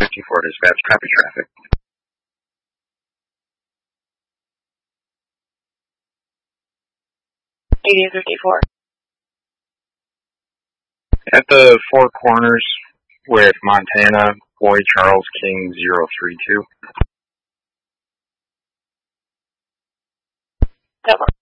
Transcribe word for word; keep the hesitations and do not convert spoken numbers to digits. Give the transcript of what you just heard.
fifty-four, dispatch, copy traffic. eighty fifty-four. At the Four Corners with Montana, Boy Charles King zero three two. Double.